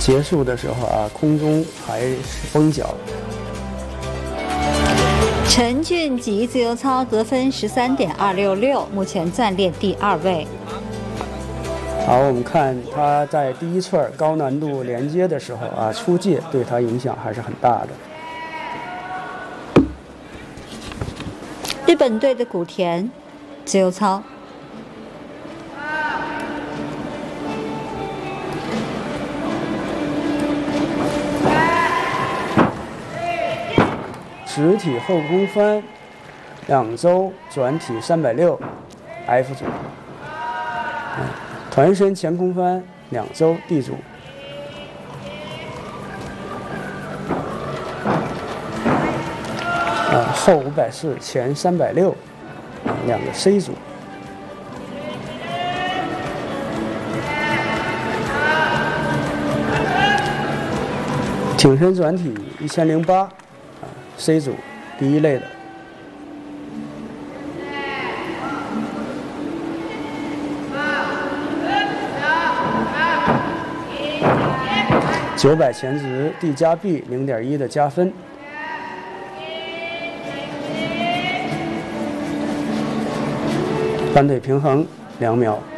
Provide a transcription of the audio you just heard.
结束的时候啊，空中还是封角。 陈俊吉自由操得分13.266，目前暂列第2位。 好，我们看他在第一串高难度连接的时候啊，出界对他影响还是很大的。 日本队的古田自由操。 直体后空翻2周转体360 F 组，团身前空翻2周 D 组，后540前360，2个 C 组。挺身转体1008。C 组第一类的，900前直 D 加 B 0.1的加分，翻腿平衡2秒。